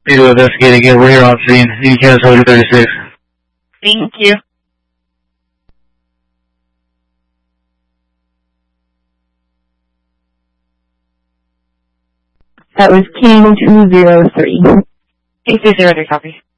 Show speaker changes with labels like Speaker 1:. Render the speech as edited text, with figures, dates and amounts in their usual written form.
Speaker 1: People investigating again. We're here on scene. You can cancel 36.
Speaker 2: Thank you.
Speaker 3: That was King 203.
Speaker 2: King 203, copy.